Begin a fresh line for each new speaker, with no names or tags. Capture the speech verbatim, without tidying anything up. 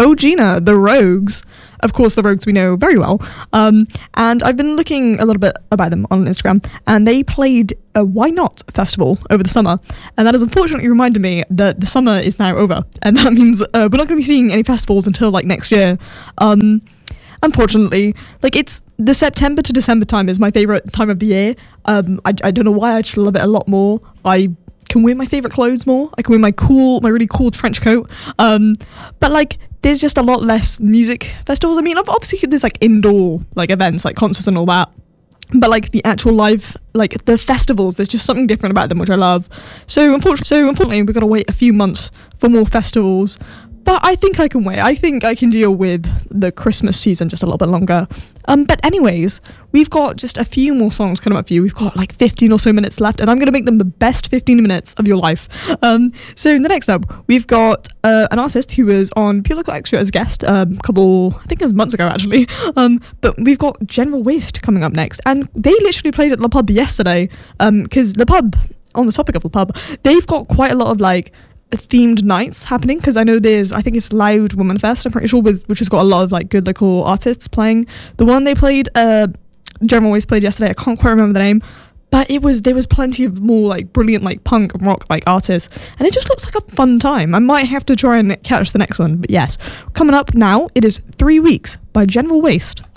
Gojina, The Rogues. Of course, The Rogues we know very well. Um, and I've been looking a little bit about them on Instagram, and they played a Why Not festival over the summer. And that has unfortunately reminded me that the summer is now over. And that means uh, we're not going to be seeing any festivals until like next year. Um, unfortunately, like it's the September to December time is my favorite time of the year. Um, I, I don't know why, I just love it a lot more. I can wear my favorite clothes more. I can wear my cool, my really cool trench coat. Um, but like, there's just a lot less music festivals. I mean, obviously there's like indoor like events, like concerts and all that. But like the actual live, like the festivals, there's just something different about them, which I love. So unfortunately, so unfortunately, we've got to wait a few months for more festivals. But I think I can wait. I think I can deal with the Christmas season just a little bit longer. Um, but anyways, we've got just a few more songs coming up for you. We've got like fifteen or so minutes left, and I'm going to make them the best fifteen minutes of your life. Um, so in the next up, we've got uh, an artist who was on Pure Local Extra as a guest um, a couple, I think it was months ago actually. Um, but we've got General Waste coming up next, and they literally played at Le Pub yesterday. Um, because Le Pub, on the topic of Le Pub, they've got quite a lot of like themed nights happening, because I know there's I think it's Loud Woman Fest, I'm pretty sure, with which has got a lot of like good local artists playing. The one they played uh General Waste played yesterday, I can't quite remember the name, but it was there was plenty of more like brilliant like punk and rock like artists, and it just looks like a fun time. I might have to try and catch the next one, but yes, coming up now, it is Three Weeks by General Waste.